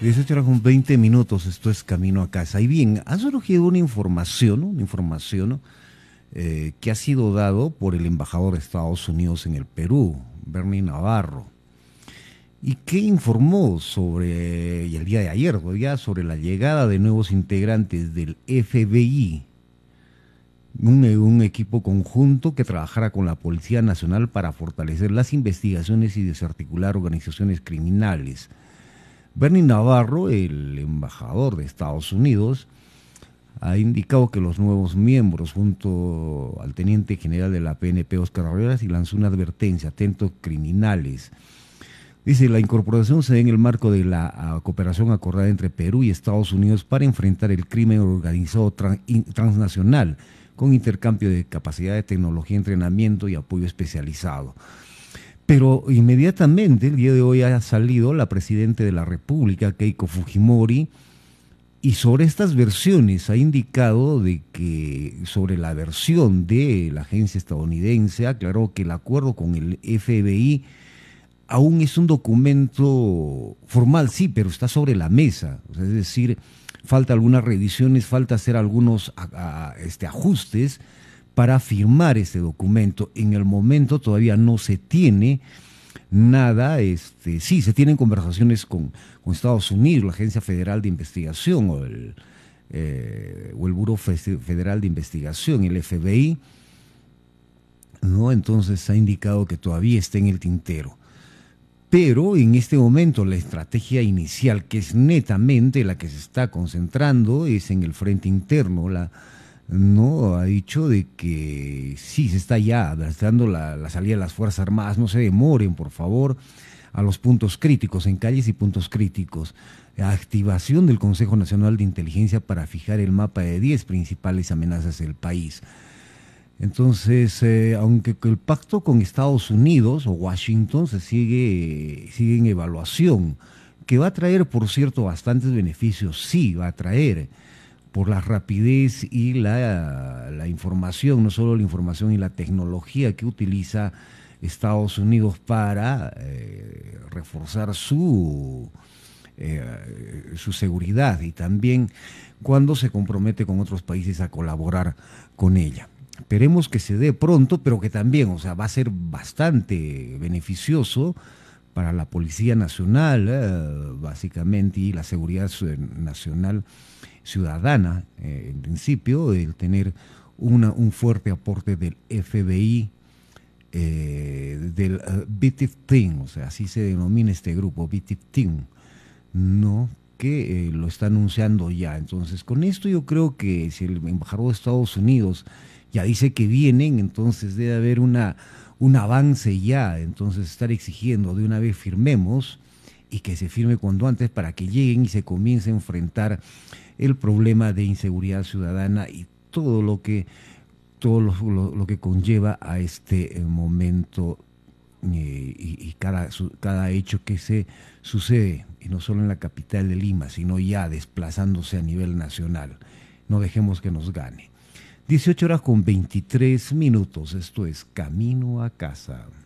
18 horas con 20 minutos, esto es Camino a Casa. Y bien, ha surgido una información, ¿no? Que ha sido dado por el embajador de Estados Unidos en el Perú, Bernie Navarro, y que informó sobre, y el día de ayer, ya, sobre la llegada de nuevos integrantes del FBI, un equipo conjunto que trabajará con la Policía Nacional para fortalecer las investigaciones y desarticular organizaciones criminales. Bernie Navarro, el embajador de Estados Unidos, ha indicado que los nuevos miembros, junto al teniente general de la PNP, Oscar Barreras, y lanzó una advertencia: atentos criminales. Dice, la incorporación se da en el marco de la cooperación acordada entre Perú y Estados Unidos para enfrentar el crimen organizado transnacional, con intercambio de capacidad de tecnología, entrenamiento y apoyo especializado. Pero inmediatamente, el día de hoy, ha salido la presidenta de la República, Keiko Fujimori, y sobre estas versiones ha indicado de que, sobre la versión de la agencia estadounidense, aclaró que el acuerdo con el FBI aún es un documento formal, sí, pero está sobre la mesa. O sea, es decir, falta algunas revisiones, falta hacer algunos ajustes para firmar este documento. En el momento todavía no se tiene nada, sí, se tienen conversaciones con Estados Unidos, la Agencia Federal de Investigación o el Buró Federal de Investigación, el FBI, ¿no? Entonces ha indicado que todavía está en el tintero. Pero en este momento la estrategia inicial, que es netamente la que se está concentrando, es en el frente interno. No ha dicho de que sí, se está ya dando la salida de las Fuerzas Armadas. No se demoren, por favor, a los puntos críticos, en calles y puntos críticos. Activación del Consejo Nacional de Inteligencia para fijar el mapa de 10 principales amenazas del país. Entonces, aunque el pacto con Estados Unidos o Washington sigue en evaluación, que va a traer, por cierto, bastantes beneficios, sí, va a traer, por la rapidez y la información, no solo la información y la tecnología que utiliza Estados Unidos para reforzar su seguridad, y también cuando se compromete con otros países a colaborar con ella. Esperemos que se dé pronto, pero que también, o sea, va a ser bastante beneficioso para la Policía Nacional, básicamente, y la seguridad nacional ciudadana, en principio, el tener un fuerte aporte del FBI, del B-15, o sea, así se denomina este grupo, B-15, ¿no? Que lo está anunciando ya. Entonces, con esto yo creo que si el embajador de Estados Unidos ya dice que vienen, entonces debe haber un avance ya. Entonces, estar exigiendo de una vez firmemos, y que se firme cuanto antes para que lleguen y se comience a enfrentar el problema de inseguridad ciudadana y todo lo que conlleva a este momento, y cada hecho que se sucede, y no solo en la capital de Lima, sino ya desplazándose a nivel nacional. No dejemos que nos gane. 18 horas con 23 minutos, esto es Camino a Casa.